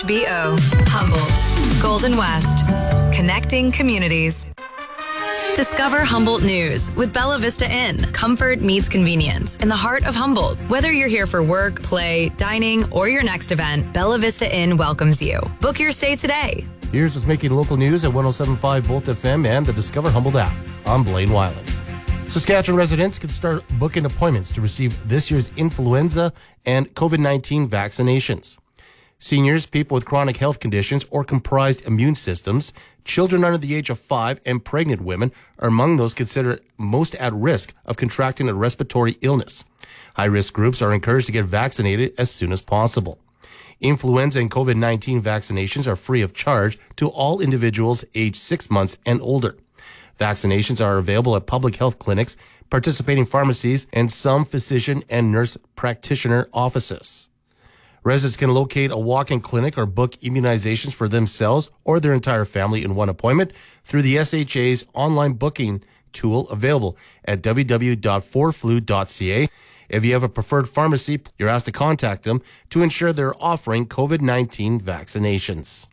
BO, Humboldt, Golden West, connecting communities. Discover Humboldt News with Bella Vista Inn. Comfort meets convenience in the heart of Humboldt. Whether you're here for work, play, dining, or your next event, Bella Vista Inn welcomes you. Book your stay today. Here's what's making local news at 107.5 Bolt FM and the Discover Humboldt app. I'm Blaine Weiland. Saskatchewan residents can start booking appointments to receive this year's influenza and COVID-19 vaccinations. Seniors, people with chronic health conditions or compromised immune systems, children under the age of 5, and pregnant women are among those considered most at risk of contracting a respiratory illness. High-risk groups are encouraged to get vaccinated as soon as possible. Influenza and COVID-19 vaccinations are free of charge to all individuals aged 6 months and older. Vaccinations are available at public health clinics, participating pharmacies, and some physician and nurse practitioner offices. Residents can locate a walk-in clinic or book immunizations for themselves or their entire family in one appointment through the SHA's online booking tool available at www.forflu.ca. If you have a preferred pharmacy, you're asked to contact them to ensure they're offering COVID-19 vaccinations.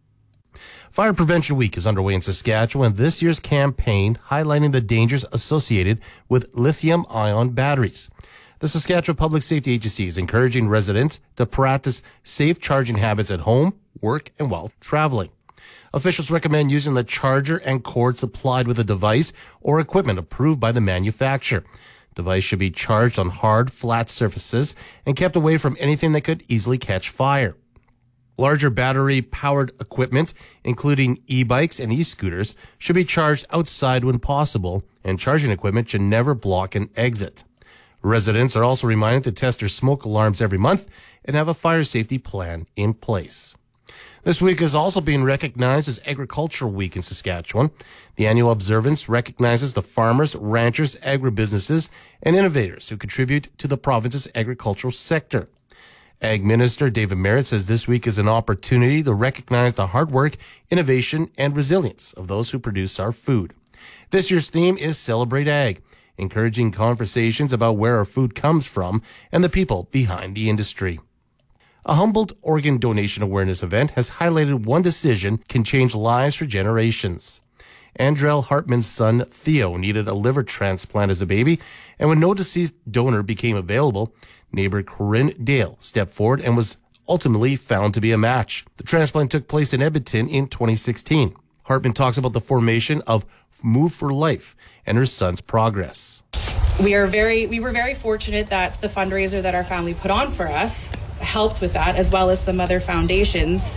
Fire Prevention Week is underway in Saskatchewan. This year's campaign highlighting the dangers associated with lithium-ion batteries. The Saskatchewan Public Safety Agency is encouraging residents to practice safe charging habits at home, work, and while traveling. Officials recommend using the charger and cord supplied with a device or equipment approved by the manufacturer. The device should be charged on hard, flat surfaces and kept away from anything that could easily catch fire. Larger battery-powered equipment, including e-bikes and e-scooters, should be charged outside when possible, and charging equipment should never block an exit. Residents are also reminded to test their smoke alarms every month and have a fire safety plan in place. This week is also being recognized as Agricultural Week in Saskatchewan. The annual observance recognizes the farmers, ranchers, agribusinesses, and innovators who contribute to the province's agricultural sector. Ag Minister David Merritt says this week is an opportunity to recognize the hard work, innovation, and resilience of those who produce our food. This year's theme is Celebrate Ag, encouraging conversations about where our food comes from and the people behind the industry. A Humboldt organ donation awareness event has highlighted one decision can change lives for generations. Andrell Hartman's son, Theo, needed a liver transplant as a baby, and when no deceased donor became available, neighbor Corinne Dale stepped forward and was ultimately found to be a match. The transplant took place in Edmonton in 2016. Hartman talks about the formation of Move for Life and her son's progress. We were very fortunate that the fundraiser that our family put on for us helped with that, as well as some other foundations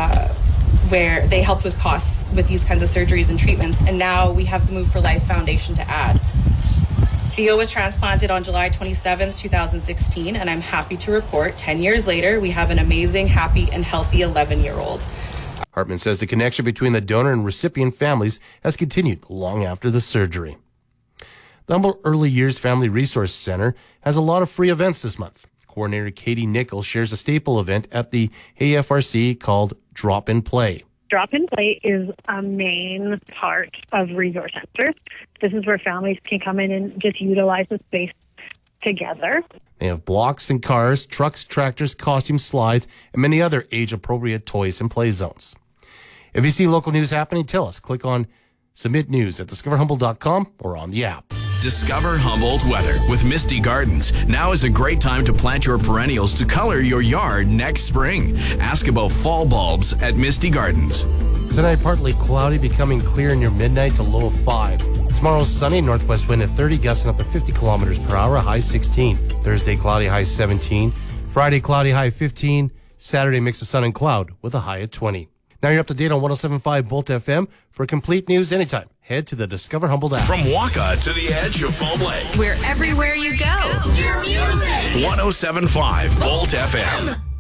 where they helped with costs with these kinds of surgeries and treatments. And now we have the Move for Life Foundation to add. Theo was transplanted on July 27th, 2016, and I'm happy to report 10 years later, we have an amazing, happy, and healthy 11-year-old. Hartman says the connection between the donor and recipient families has continued long after the surgery. The Humboldt Early Years Family Resource Center has a lot of free events this month. Coordinator Katie Nichols shares a staple event at the AFRC called Drop and Play. Drop and Play is a main part of Resource Center. This is where families can come in and just utilize the space together. They have blocks and cars, trucks, tractors, costume slides, and many other age-appropriate toys and play zones. If you see local news happening, tell us. Click on Submit News at discoverhumboldt.com or on the app. Discover Humboldt weather with Misty Gardens. Now is a great time to plant your perennials to color your yard next spring. Ask about fall bulbs at Misty Gardens. Tonight, partly cloudy, becoming clear near midnight to low of 5. Tomorrow, sunny, northwest wind at 30, gusting up to 50 kilometers per hour, high 16. Thursday, cloudy, high 17. Friday, cloudy, high 15. Saturday, mix of sun and cloud with a high at 20. Now you're up to date on 107.5 Bolt FM. For complete news anytime, head to the Discover Humboldt app. From Waka to the edge of Foam Lake. We're everywhere you go. Your music. 107.5 Bolt FM.